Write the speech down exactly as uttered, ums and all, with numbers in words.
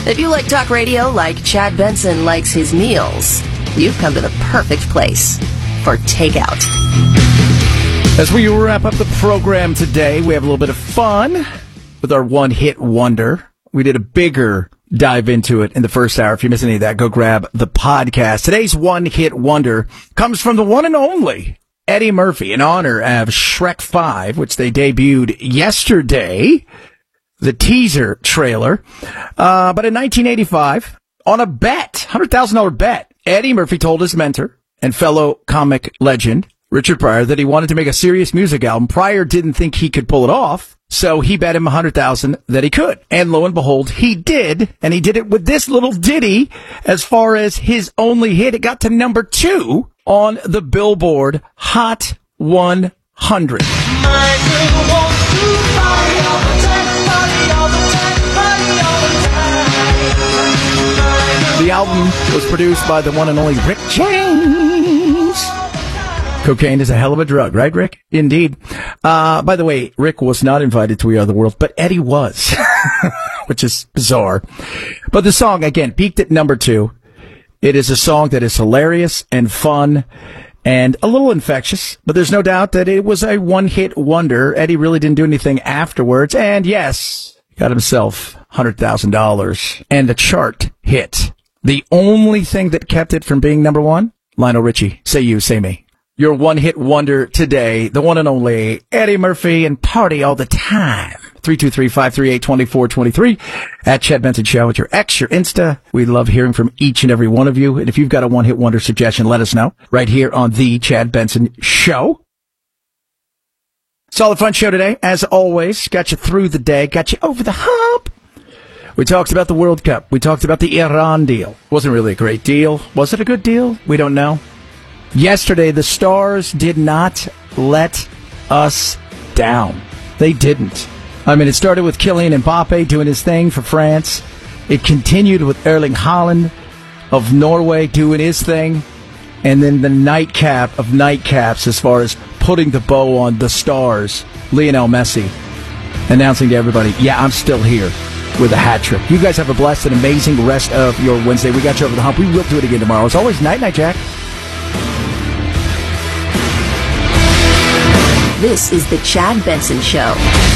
If you like talk radio like Chad Benson likes his meals, you've come to the perfect place for Takeout. As we wrap up the program today, we have a little bit of fun with our one-hit wonder. We did a bigger dive into it in the first hour. If you missed any of that, go grab the podcast. Today's one-hit wonder comes from the one and only Eddie Murphy in honor of Shrek five, which they debuted yesterday, the teaser trailer. Uh, but in nineteen eighty-five, on a bet, one hundred thousand dollars bet, Eddie Murphy told his mentor and fellow comic legend, Richard Pryor, that he wanted to make a serious music album. Pryor didn't think he could pull it off, so he bet him one hundred thousand dollars that he could. And lo and behold, he did, and he did it with this little ditty as far as his only hit. It got to number two on the Billboard Hot one hundred. My girl wants to party all the time, party all the time, party all the time. The album was produced by the one and only Rick James. Cocaine is a hell of a drug, right, Rick? Indeed. Uh, by the way, Rick was not invited to We Are the World, but Eddie was, which is bizarre. But the song, again, peaked at number two. It is a song that is hilarious and fun and a little infectious, but there's no doubt that it was a one-hit wonder. Eddie really didn't do anything afterwards, and yes, got himself one hundred thousand dollars and a chart hit. The only thing that kept it from being number one, Lionel Richie, say you, say me. Your one-hit wonder today, the one and only Eddie Murphy, and party all the time. three two three, five three eight, two four two three at Chad Benson Show with your X, your Insta. We love hearing from each and every one of you. And if you've got a one-hit wonder suggestion, let us know right here on the Chad Benson Show. Solid fun show today, as always. Got you through the day, got you over the hump. We talked about the World Cup. We talked about the Iran deal. Wasn't really a great deal. Was it a good deal? We don't know. Yesterday, the Stars did not let us down. They didn't. I mean, it started with Kylian Mbappe doing his thing for France. It continued with Erling Haaland of Norway doing his thing. And then the nightcap of nightcaps as far as putting the bow on the Stars, Lionel Messi, announcing to everybody, yeah, I'm still here with a hat trick. You guys have a blessed and amazing rest of your Wednesday. We got you over the hump. We will do it again tomorrow. As always, night-night, Jack. This is the Chad Benson Show.